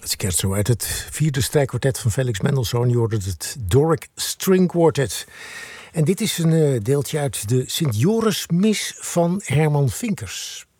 Scherzo uit het 4e strijkkwartet van Felix Mendelssohn. Je hoorde het Doric String Quartet. En dit is een deeltje uit de Sint-Joris-mis van Herman Vinkers.